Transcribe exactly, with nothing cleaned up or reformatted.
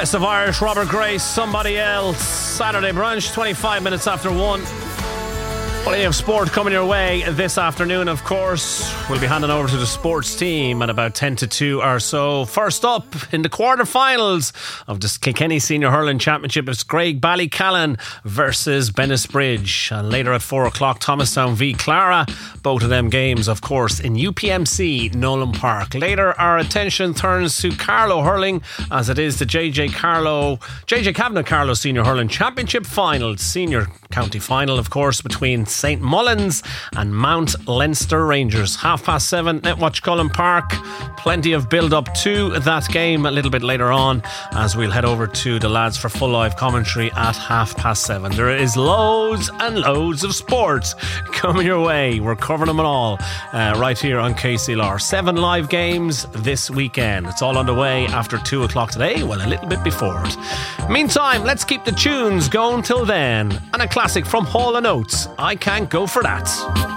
Best of Irish, Robert Gray, Somebody Else. Saturday brunch, twenty-five minutes after one. Plenty of sport coming your way this afternoon, of course. We'll be handing over to the sports team at about ten to two or so. First up, in the quarterfinals of the Kilkenny Senior Hurling Championship, it's Greg Ballycallan versus Bennisbridge. And later at four o'clock, Thomastown v Clara. Both of them games, of course, in U P M C Nolan Park. Later, our attention turns to Carlow Hurling, as it is the J J Carlow, J J Kavanagh Carlow Senior Hurling Championship Final, Senior County Final, of course, between Saint Mullins and Mount Leinster Rangers. Half past seven, Netwatch Cullen Park. Plenty of build up to that game a little bit later on, as we'll head over to the lads for full live commentary at half past seven. There is loads and loads of sports coming your way. We're covering them all uh, right here on K C L R. Seven live games this weekend. It's all underway after two o'clock today, well, a little bit before it. Meantime, let's keep the tunes going till then. And a classic from Hall and Oates, I Can't Go For That.